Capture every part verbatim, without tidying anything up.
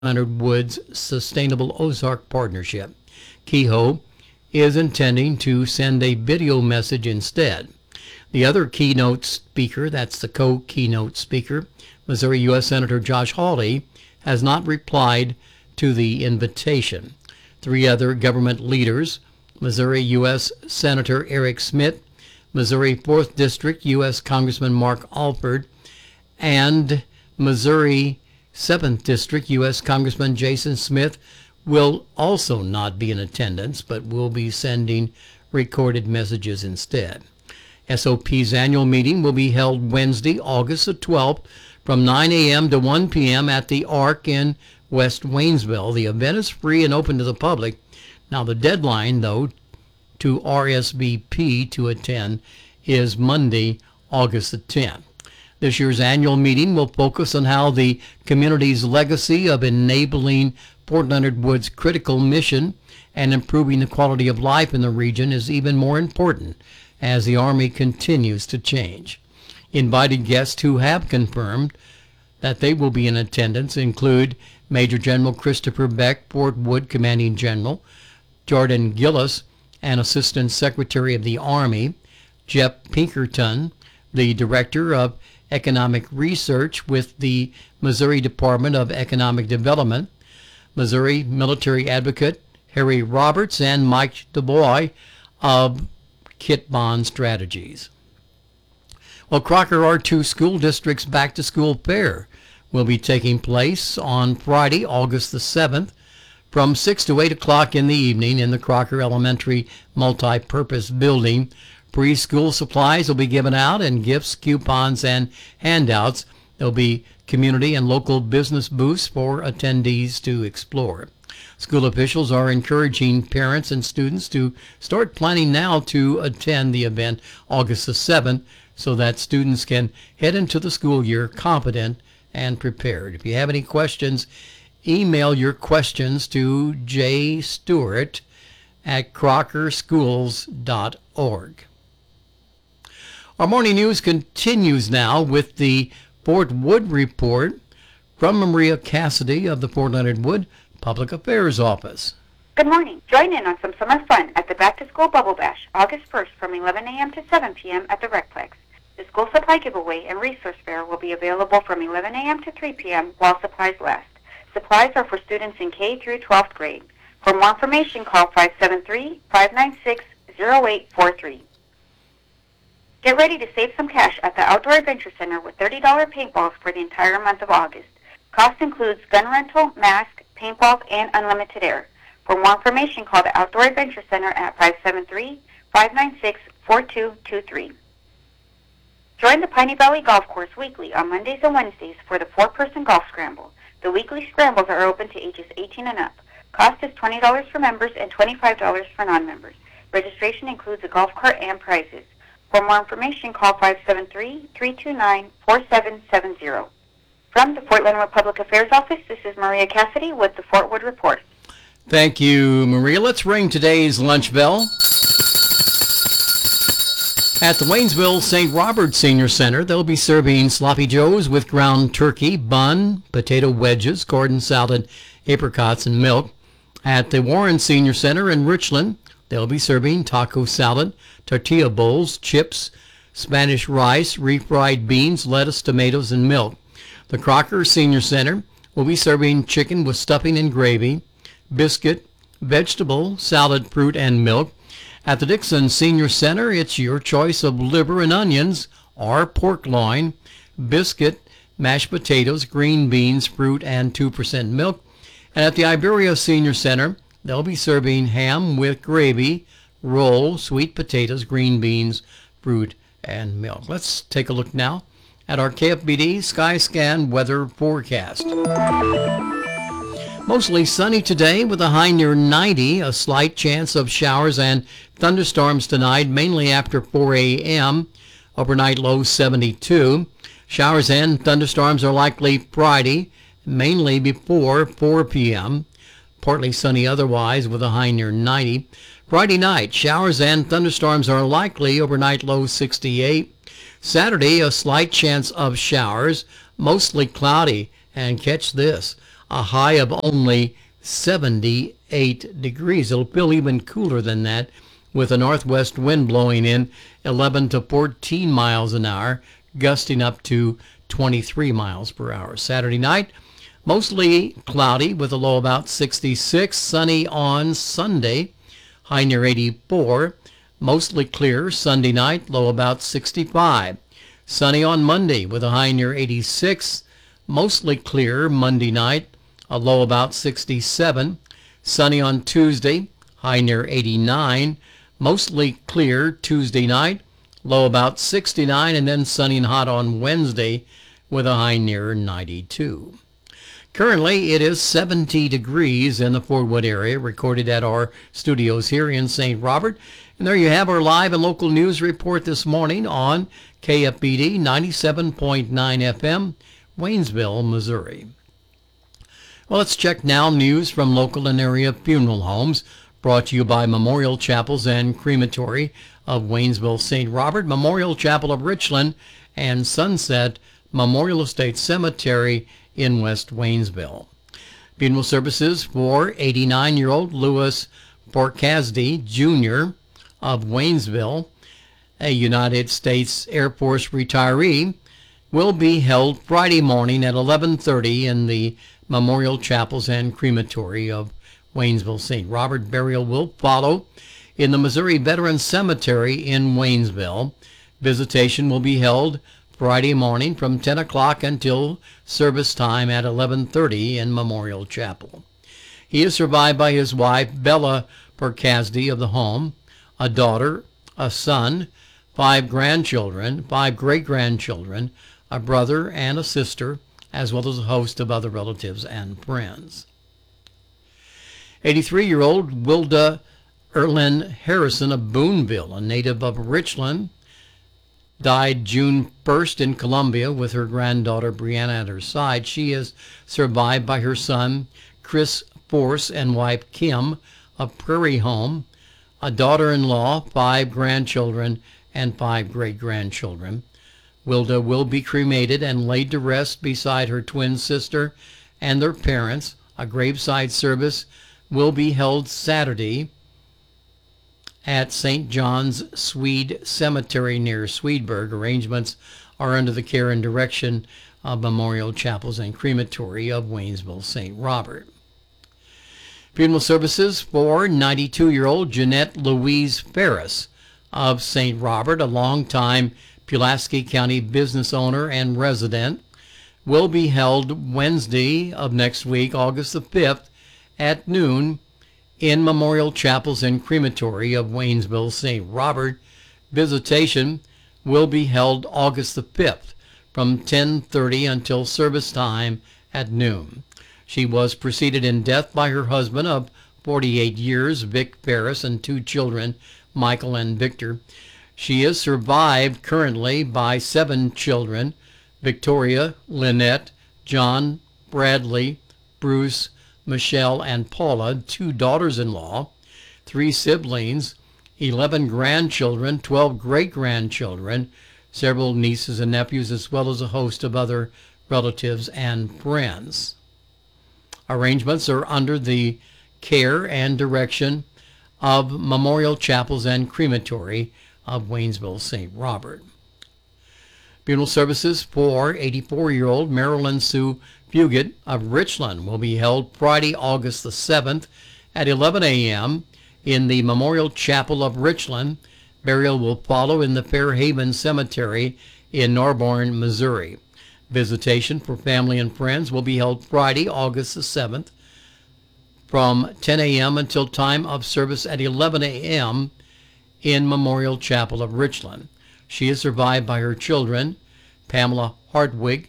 Leonard Wood's Sustainable Ozark Partnership. Kehoe is intending to send a video message instead. The other keynote speaker, that's the co-keynote speaker, Missouri U S Senator Josh Hawley, has not replied to the invitation. Three other government leaders, Missouri U S Senator Eric Smith, Missouri fourth District U S Congressman Mark Alford, and Missouri seventh District U S Congressman Jason Smith, will also not be in attendance, but will be sending recorded messages instead. S O P's annual meeting will be held Wednesday, August the twelfth, from nine a.m. to one p.m. at the Ark in West Waynesville. The event is free and open to the public. Now, the deadline, though, to R S V P to attend is Monday, August the tenth. This year's annual meeting will focus on how the community's legacy of enabling Fort Leonard Wood's critical mission and improving the quality of life in the region is even more important as the Army continues to change. Invited guests who have confirmed that they will be in attendance include Major General Christopher Beck, Fort Wood Commanding General, Jordan Gillis, and Assistant Secretary of the Army, Jeff Pinkerton, the Director of Economic Research with the Missouri Department of Economic Development, Missouri Military Advocate Harry Roberts, and Mike DuBois of Kit Bond Strategies. Well, Crocker R two School District's Back to School Fair will be taking place on Friday, August the seventh, from six to eight o'clock in the evening in the Crocker Elementary Multi-Purpose Building. Preschool supplies will be given out, and gifts, coupons, and handouts. There'll be community and local business booths for attendees to explore. School officials are encouraging parents and students to start planning now to attend the event August the seventh so that students can head into the school year confident and prepared. If you have any questions, email your questions to jstewart at crocker schools dot org. Our morning news continues now with the Fort Wood Report from Maria Cassidy of the Fort Leonard Wood Public Affairs Office. Good morning. Join in on some summer fun at the Back to School Bubble Bash, August first from eleven a.m. to seven p.m. at the Recplex. The school supply giveaway and resource fair will be available from eleven a.m. to three p.m. while supplies last. Supplies are for students in K through twelfth grade. For more information, call five seven three, five nine six, zero eight four three. Get ready to save some cash at the Outdoor Adventure Center with thirty dollars paintballs for the entire month of August. Cost includes gun rental, mask, paintballs, and unlimited air. For more information, call the Outdoor Adventure Center at five seven three, five nine six, four two two three. Join the Piney Valley Golf Course weekly on Mondays and Wednesdays for the four-person golf scramble. The weekly scrambles are open to ages eighteen and up. Cost is twenty dollars for members and twenty-five dollars for non-members. Registration includes a golf cart and prizes. For more information, call five seven three, three two nine, four seven seven zero. From the Fort Leonard Wood Public Affairs Office, this is Maria Cassidy with the Fort Wood Report. Thank you, Maria. Let's ring today's lunch bell. At the Waynesville Saint Robert Senior Center, they'll be serving sloppy joes with ground turkey, bun, potato wedges, garden salad, apricots, and milk. At the Warren Senior Center in Richland, they'll be serving taco salad, tortilla bowls, chips, Spanish rice, refried beans, lettuce, tomatoes, and milk. The Crocker Senior Center will be serving chicken with stuffing and gravy, biscuit, vegetable, salad, fruit, and milk. At the Dixon Senior Center, it's your choice of liver and onions or pork loin, biscuit, mashed potatoes, green beans, fruit, and two percent milk. And at the Iberia Senior Center, they'll be serving ham with gravy, roll, sweet potatoes, green beans, fruit, and milk. Let's take a look now at our K F B D Skyscan weather forecast. Mostly sunny today with a high near ninety, a slight chance of showers and thunderstorms tonight, mainly after four a.m., overnight low seventy-two. Showers and thunderstorms are likely Friday, mainly before four p.m. Partly sunny otherwise with a high near ninety. Friday night, showers and thunderstorms are likely, overnight low sixty-eight. Saturday, a slight chance of showers, mostly cloudy, and catch this, a high of only seventy-eight degrees. It'll feel even cooler than that with a northwest wind blowing in eleven to fourteen miles an hour, gusting up to twenty-three miles per hour. Saturday night, mostly cloudy with a low about sixty-six. Sunny on Sunday, high near eighty-four. Mostly clear Sunday night, low about sixty-five. Sunny on Monday with a high near eighty-six. Mostly clear Monday night, a low about sixty-seven. Sunny on Tuesday, high near eighty-nine. Mostly clear Tuesday night, low about sixty-nine. And then sunny and hot on Wednesday with a high near ninety-two. Currently, it is seventy degrees in the Fort Wood area, recorded at our studios here in Saint Robert. And there you have our live and local news report this morning on K F B D ninety-seven point nine F M, Waynesville, Missouri. Well, let's check now news from local and area funeral homes, brought to you by Memorial Chapels and Crematory of Waynesville, Saint Robert, Memorial Chapel of Richland, and Sunset Memorial Estate Cemetery in West Waynesville. Funeral services for eighty-nine-year-old Louis Borkasdy, Junior of Waynesville, a United States Air Force retiree, will be held Friday morning at eleven thirty in the Memorial Chapels and Crematory of Waynesville, Saint Robert. Burial will follow in the Missouri Veterans Cemetery in Waynesville. Visitation will be held Friday morning from ten o'clock until service time at eleven thirty in Memorial Chapel. He is survived by his wife, Bella Borkasdy, of the home, a daughter, a son, five grandchildren, five great-grandchildren, a brother and a sister, as well as a host of other relatives and friends. eighty-three-year-old Wilda Erlyn Harrison of Boonville, a native of Richland, died June first in Columbia with her granddaughter Brianna at her side. She is survived by her son Chris Force and wife Kim of Prairie Home, a daughter-in-law, five grandchildren, and five great-grandchildren. Wilda will be cremated and laid to rest beside her twin sister and their parents. A graveside service will be held Saturday at Saint John's Swede Cemetery near Swedberg. Arrangements are under the care and direction of Memorial Chapels and Crematory of Waynesville, Saint Robert. Funeral services for ninety-two-year-old Jeanette Louise Ferris of Saint Robert, a longtime Pulaski County business owner and resident, will be held Wednesday of next week, August the fifth, at noon in Memorial Chapels and Crematory of Waynesville, Saint Robert. Visitation will be held August the fifth from ten thirty until service time at noon. She was preceded in death by her husband of forty-eight years, Vic Ferris, and two children, Michael and Victor. She is survived currently by seven children, Victoria, Lynette, John, Bradley, Bruce, Michelle, and Paula, two daughters-in-law, three siblings, eleven grandchildren, twelve great-grandchildren, several nieces and nephews, as well as a host of other relatives and friends. Arrangements are under the care and direction of Memorial Chapels and Crematory of Waynesville, Saint Robert. Funeral services for eighty-four-year-old Marilyn Sue Fugit of Richland will be held Friday, August the seventh at eleven a.m. in the Memorial Chapel of Richland. Burial will follow in the Fairhaven Cemetery in Norborne, Missouri. Visitation for family and friends will be held Friday, August the seventh from ten a.m. until time of service at eleven a.m. in Memorial Chapel of Richland. She is survived by her children, Pamela Hartwig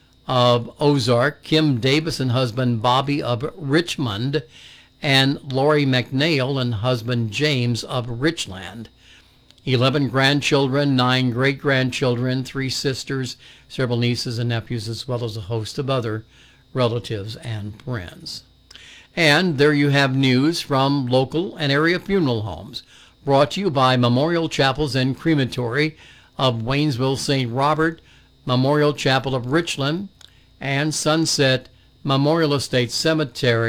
of Ozark, Kim Davis and husband Bobby of Richmond, and Lori McNeil and husband James of Richland. eleven grandchildren, nine great-grandchildren, three sisters, several nieces and nephews, as well as a host of other relatives and friends. And there you have news from local and area funeral homes, brought to you by Memorial Chapels and Crematory of Waynesville, Saint Robert, Memorial Chapel of Richland, and Sunset Memorial Estates Cemetery